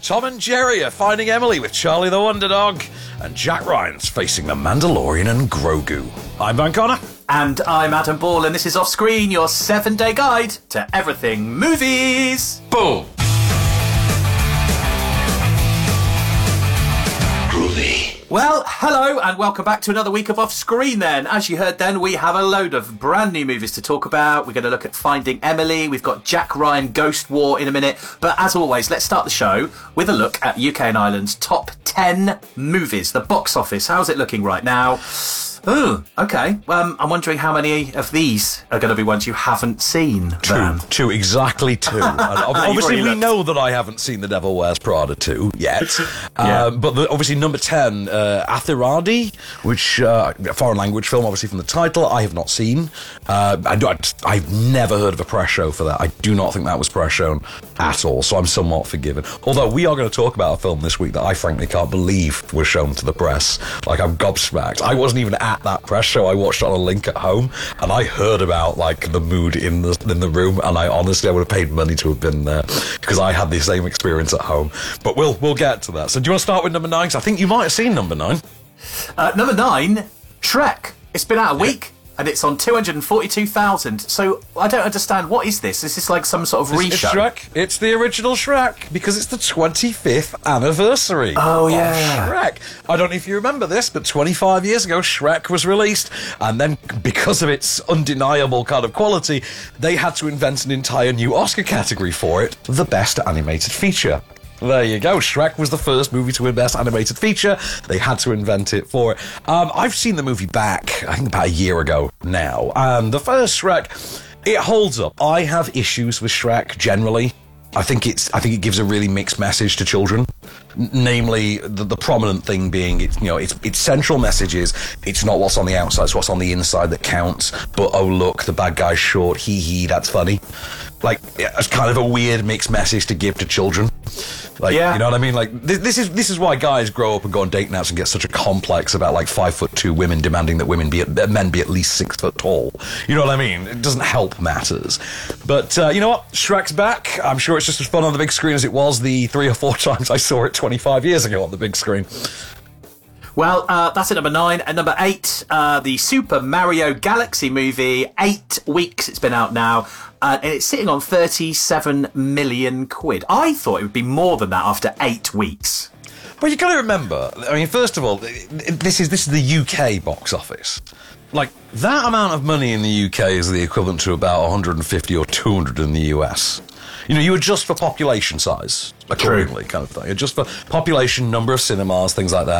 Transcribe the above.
Tom and Jerry are finding Emily with Charlie the Wonder Dog, and Jack Ryan's facing the Mandalorian and Grogu. I'm Van Connor. And I'm Adam Ball, and this is Off Screen, your 7-day guide to everything movies. Boom. Groovy. Well, hello, and welcome back to another week of Off Screen then. As you heard then, we have a load of brand new movies to talk about. We're going to look at Finding Emily. We've got Jack Ryan Ghost War in a minute. But as always, let's start the show with a look at UK and Ireland's top 10 movies, the box office. How's it looking right now? Oh, okay. I'm wondering how many of these are going to be ones you haven't seen. Two, exactly two. Obviously, we know that I haven't seen The Devil Wears Prada 2 yet. But obviously, number 10, Athiradi, which a foreign language film, obviously from the title, I have not seen. I've never heard of a press show for that. I do not think that was press shown at all, so I'm somewhat forgiven. Although we are going to talk about a film this week that I frankly can't believe was shown to the press. Like, I'm gobsmacked. I wasn't even at that press show. I watched it on a link at home, and I heard about like the mood in the room, and I would have paid money to have been there because I had the same experience at home. But we'll get to that. So do you want to start with number 9? Because I think you might have seen number 9. Number 9, Shrek. It's been out a week. And it's on 242,000. So I don't understand. What is this? Is this like some sort of reshow? It's Shrek. It's the original Shrek because it's the 25th anniversary of Shrek. I don't know if you remember this, but 25 years ago, Shrek was released. And then because of its undeniable kind of quality, they had to invent an entire new Oscar category for it, the Best Animated Feature. There you go. Shrek was the first movie to win Best Animated Feature. They had to invent it for it. I've seen the movie back, I think about a year ago now. And the first Shrek, it holds up. I have issues with Shrek generally. I think it gives a really mixed message to children. Namely, the prominent thing being, its central message is it's not what's on the outside, it's what's on the inside that counts. But oh look, the bad guy's short. Hee, that's funny. Like, it's kind of a weird mixed message to give to children. Like, you know what I mean? Like, this is why guys grow up and go on dating apps and get such a complex about like 5'2" women demanding that men be at least 6 foot tall. You know what I mean? It doesn't help matters. But you know what? Shrek's back. I'm sure it's just as fun on the big screen as it was the 3 or 4 times I saw it 25 years ago on the big screen. Well, that's at number 9. At number 8, the Super Mario Galaxy movie. 8 weeks it's been out now. And it's sitting on 37 million quid. I thought it would be more than that after 8 weeks. Well, you got to remember, I mean, first of all, this is the UK box office. Like, that amount of money in the UK is the equivalent to about 150 or 200 in the US. You know, you adjust for population size accordingly, kind of thing. Adjust for population, number of cinemas, things like that.